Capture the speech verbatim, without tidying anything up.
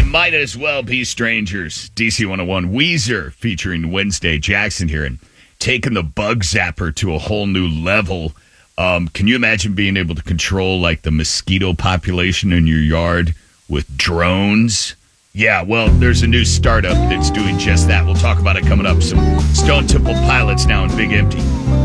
might as well be strangers. D C one oh one, Weezer featuring Wednesday Jackson here and taking the bug zapper to a whole new level. Um, can you imagine being able to control like the mosquito population in your yard with drones? Yeah, well, there's a new startup that's doing just that. We'll talk about it coming up. Some Stone Temple Pilots now in Big Empty.